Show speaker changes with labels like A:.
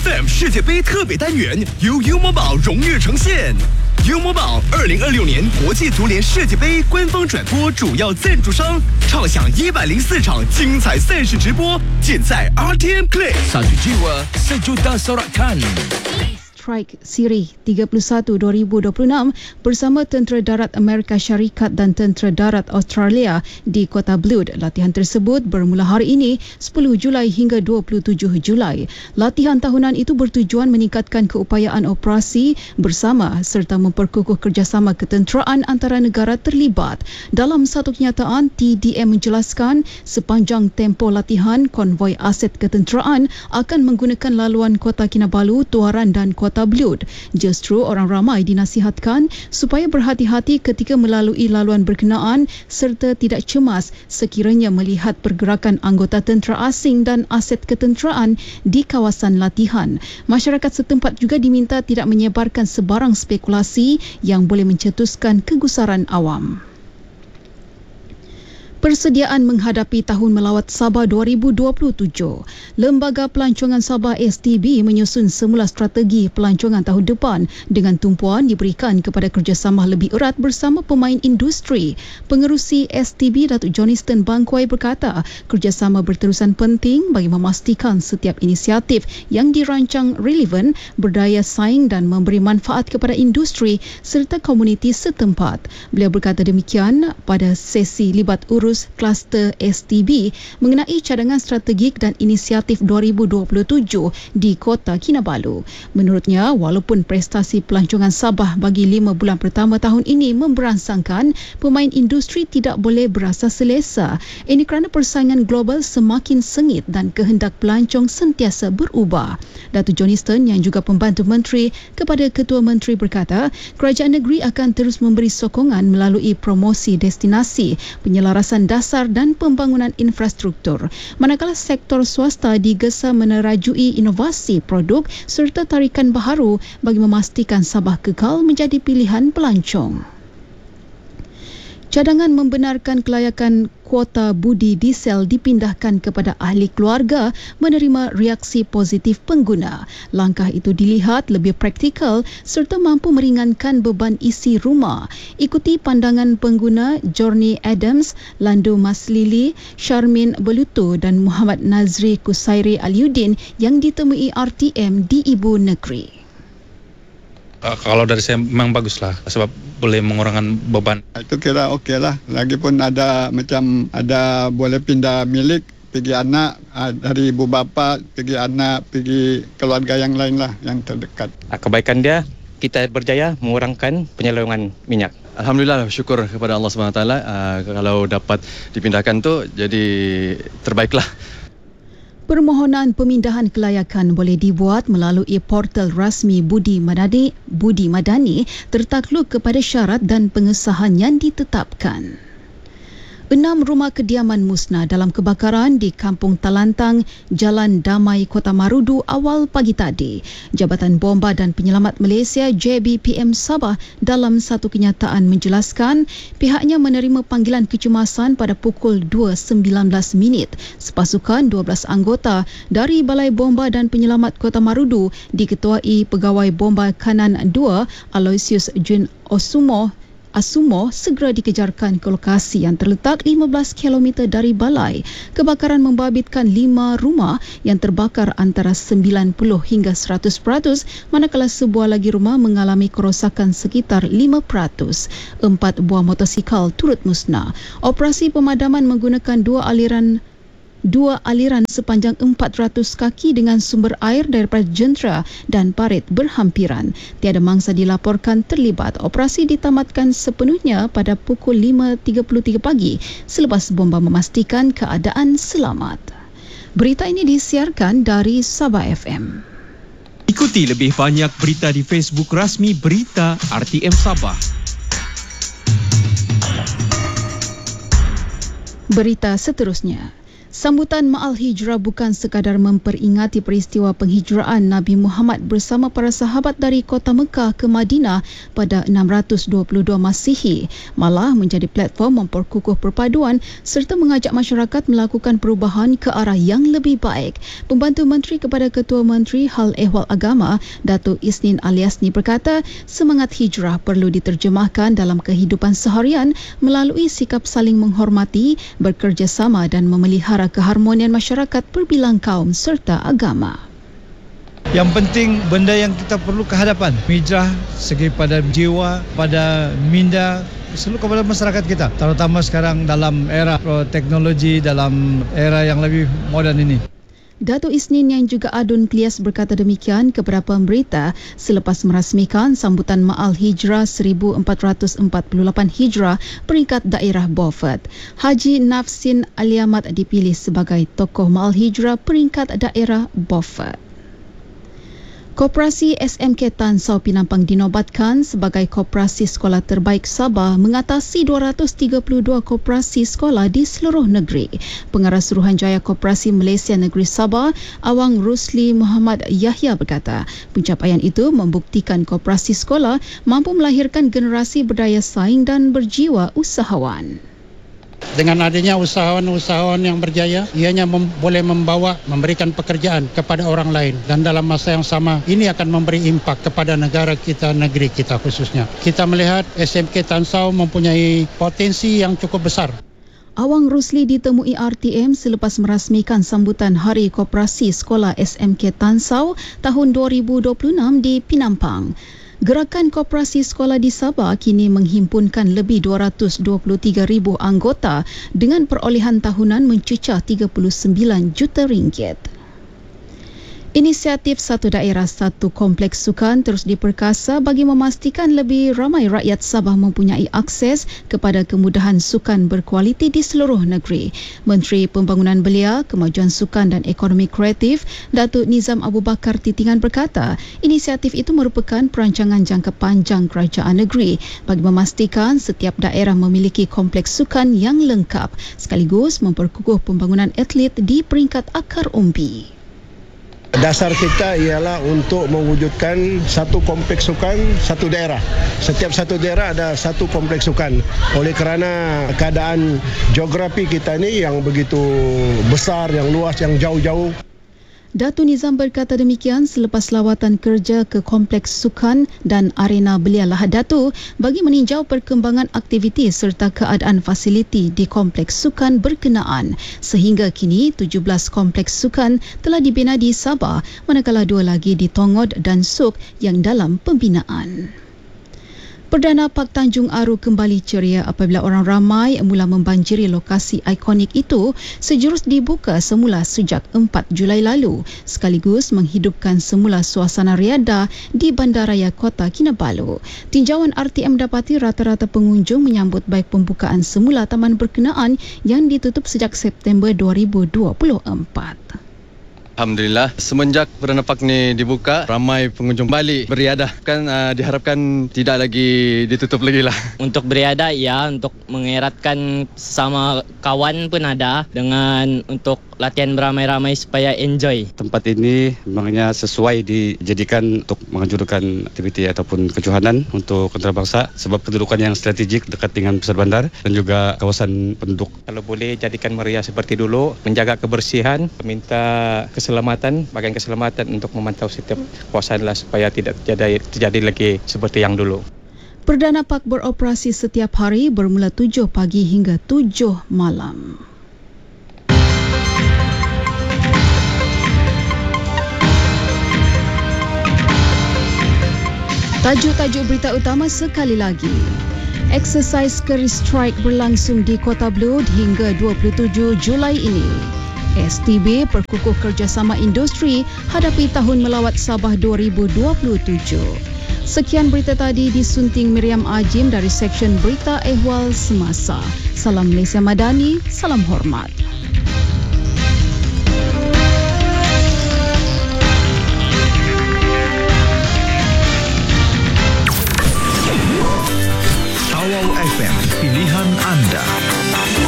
A: FM 世界杯特别单元由优某宝荣誉呈现。优某宝2026年国际足联世界杯官方转播主要赞助商，畅享104场精彩赛事直播，尽在 RTM Play。
B: Satu jiwa, sejuta sorakan.
C: Strike Siri 31 2026 bersama Tentera Darat Amerika Syarikat dan Tentera Darat Australia di Kota Blude. Latihan tersebut bermula hari ini 10 Julai hingga 27 Julai. Latihan tahunan itu bertujuan meningkatkan keupayaan operasi bersama serta memperkukuh kerjasama ketenteraan antara negara terlibat. Dalam satu kenyataan, TDM menjelaskan sepanjang tempoh latihan, konvoi aset ketenteraan akan menggunakan laluan Kota Kinabalu, Tuaran dan Kota Blude. Justru orang ramai dinasihatkan supaya berhati-hati ketika melalui laluan berkenaan serta tidak cemas sekiranya melihat pergerakan anggota tentera asing dan aset ketenteraan di kawasan latihan. Masyarakat setempat juga diminta tidak menyebarkan sebarang spekulasi yang boleh mencetuskan kegusaran awam. Persediaan menghadapi Tahun Melawat Sabah 2027. Lembaga Pelancongan Sabah STB menyusun semula strategi pelancongan tahun depan dengan tumpuan diberikan kepada kerjasama lebih erat bersama pemain industri. Pengerusi STB Datuk Johnston Bangkwai berkata, kerjasama berterusan penting bagi memastikan setiap inisiatif yang dirancang relevan, berdaya saing dan memberi manfaat kepada industri serta komuniti setempat. Beliau berkata demikian pada sesi libat urus kluster STB mengenai cadangan strategik dan inisiatif 2027 di Kota Kinabalu. Menurutnya, walaupun prestasi pelancongan Sabah bagi 5 bulan pertama tahun ini memberansangkan, pemain industri tidak boleh berasa selesa. Ini kerana persaingan global semakin sengit dan kehendak pelancong sentiasa berubah. Datuk Johnston yang juga pembantu menteri kepada Ketua Menteri berkata, kerajaan negeri akan terus memberi sokongan melalui promosi destinasi, penyelarasan dasar dan pembangunan infrastruktur. Manakala sektor swasta digesa menerajui inovasi produk serta tarikan baharu bagi memastikan Sabah kekal menjadi pilihan pelancong. Cadangan membenarkan kelayakan kuota budi diesel dipindahkan kepada ahli keluarga menerima reaksi positif pengguna. Langkah itu dilihat lebih praktikal serta mampu meringankan beban isi rumah. Ikuti pandangan pengguna Journey Adams, Lando Maslili, Syarmin Beluto dan Muhammad Nazri Kusairi Aliuddin yang ditemui RTM di Ibu Negeri.
D: Kalau dari saya memang baguslah sebab boleh mengurangkan beban.
E: Itu kira okey lah. Lagipun ada macam ada boleh pindah milik pergi anak, dari ibu bapa pergi anak, pergi keluarga yang lain lah yang terdekat.
F: Kebaikan dia, kita berjaya mengurangkan penyelungan minyak.
G: Alhamdulillah, syukur kepada Allah SWT. Kalau dapat dipindahkan tu jadi terbaiklah.
C: Permohonan pemindahan kelayakan boleh dibuat melalui portal rasmi Budi Madani tertakluk kepada syarat dan pengesahan yang ditetapkan. 6 rumah kediaman musnah dalam kebakaran di Kampung Talantang, Jalan Damai, Kota Marudu awal pagi tadi. Jabatan Bomba dan Penyelamat Malaysia JBPM Sabah dalam satu kenyataan menjelaskan pihaknya menerima panggilan kecemasan pada pukul 2.19 sepasukan 12 anggota dari Balai Bomba dan Penyelamat Kota Marudu diketuai Pegawai Bomba Kanan 2 Aloysius Jun Asumo segera dikejarkan ke lokasi yang terletak 15 km dari balai. Kebakaran membabitkan 5 rumah yang terbakar antara 90 hingga 100%, manakala sebuah lagi rumah mengalami kerosakan sekitar 5%. 4 buah motosikal turut musnah. Operasi pemadaman menggunakan dua aliran sepanjang 400 kaki dengan sumber air daripada jentera dan parit berhampiran. Tiada mangsa dilaporkan terlibat. Operasi ditamatkan sepenuhnya pada pukul 5.33 pagi selepas bomba memastikan keadaan selamat. Berita ini disiarkan dari Sabah FM.
H: Ikuti lebih banyak berita di Facebook rasmi Berita RTM Sabah.
C: Berita seterusnya. Sambutan Ma'al Hijrah bukan sekadar memperingati peristiwa penghijraan Nabi Muhammad bersama para sahabat dari kota Mekah ke Madinah pada 622 Masihi, malah menjadi platform memperkukuh perpaduan serta mengajak masyarakat melakukan perubahan ke arah yang lebih baik. Pembantu Menteri kepada Ketua Menteri Hal Ehwal Agama, Datuk Isnin Aliasni berkata, semangat hijrah perlu diterjemahkan dalam kehidupan seharian melalui sikap saling menghormati, bekerjasama dan memelihara keharmonian masyarakat berbilang kaum serta agama.
I: Yang penting benda yang kita perlu kehadapan, hijrah segi pada jiwa, pada minda, seluruh kepada masyarakat kita, terutama sekarang dalam era teknologi, dalam era yang lebih moden ini.
C: Datuk Isnin yang juga Adun Klias berkata demikian kepada pemberita selepas merasmikan sambutan Ma'al Hijrah 1448 Hijrah peringkat daerah Beaufort. Haji Nafsin Aliamat dipilih sebagai tokoh Ma'al Hijrah peringkat daerah Beaufort. Koperasi SMK Tan Sao Pinampang dinobatkan sebagai koperasi sekolah terbaik Sabah mengatasi 232 koperasi sekolah di seluruh negeri. Pengarah Suruhanjaya Koperasi Malaysia Negeri Sabah, Awang Rusli Muhammad Yahya berkata, pencapaian itu membuktikan koperasi sekolah mampu melahirkan generasi berdaya saing dan berjiwa usahawan.
J: Dengan adanya usahawan-usahawan yang berjaya, ianya boleh memberikan pekerjaan kepada orang lain, dan dalam masa yang sama ini akan memberi impak kepada negara kita, negeri kita khususnya. Kita melihat SMK Tan Sao mempunyai potensi yang cukup besar.
C: Awang Rusli ditemui RTM selepas merasmikan sambutan Hari Koperasi Sekolah SMK Tan Sao tahun 2026 di Pinampang. Gerakan koperasi sekolah di Sabah kini menghimpunkan lebih 223,000 anggota dengan perolehan tahunan mencecah 39 juta ringgit. Inisiatif Satu Daerah Satu Kompleks Sukan terus diperkasa bagi memastikan lebih ramai rakyat Sabah mempunyai akses kepada kemudahan sukan berkualiti di seluruh negeri. Menteri Pembangunan Belia, Kemajuan Sukan dan Ekonomi Kreatif, Datuk Nizam Abu Bakar Titingan berkata, inisiatif itu merupakan perancangan jangka panjang kerajaan negeri bagi memastikan setiap daerah memiliki kompleks sukan yang lengkap sekaligus memperkukuh pembangunan atlet di peringkat akar umbi.
K: Dasar kita ialah untuk mewujudkan satu kompleks sukan, satu daerah. Setiap satu daerah ada satu kompleks sukan. Oleh kerana keadaan geografi kita ni yang begitu besar, yang luas, yang jauh-jauh.
C: Datuk Nizam berkata demikian selepas lawatan kerja ke Kompleks Sukan dan Arena Belia Lahad Datu bagi meninjau perkembangan aktiviti serta keadaan fasiliti di Kompleks Sukan berkenaan. Sehingga kini 17 Kompleks Sukan telah dibina di Sabah, manakala 2 lagi di Tongod dan Suk yang dalam pembinaan. Perdana Park Tanjung Aru kembali ceria apabila orang ramai mula membanjiri lokasi ikonik itu sejurus dibuka semula sejak 4 Julai lalu sekaligus menghidupkan semula suasana riadah di Bandaraya Kota Kinabalu. Tinjauan RTM dapati rata-rata pengunjung menyambut baik pembukaan semula taman berkenaan yang ditutup sejak September 2024.
G: Alhamdulillah, semenjak Perdana Park ni dibuka, ramai pengunjung balik beriadah. Diharapkan tidak lagi ditutup lagi lah.
L: Untuk beriadah, ya, untuk mengeratkan sama kawan pun ada, dengan untuk latihan beramai-ramai supaya enjoy.
M: Tempat ini memangnya sesuai dijadikan untuk menganjurkan aktiviti ataupun kejohanan untuk antarabangsa sebab kedudukan yang strategik dekat dengan pusat bandar dan juga kawasan penduduk.
F: Kalau boleh jadikan meriah seperti dulu, menjaga kebersihan, minta keselamatan, bagian keselamatan untuk memantau setiap kawasan lah supaya tidak terjadi lagi seperti yang dulu.
C: Perdana Park beroperasi setiap hari bermula 7 pagi hingga 7 malam. Tajuk-tajuk berita utama sekali lagi. Eksersis Kerry Strike berlangsung di Kota Blue hingga 27 Julai ini. STB perkukuh kerjasama industri hadapi Tahun Melawat Sabah 2027. Sekian berita tadi disunting Miriam Ajim dari Seksyen Berita Ehwal Semasa. Salam Malaysia Madani, salam hormat.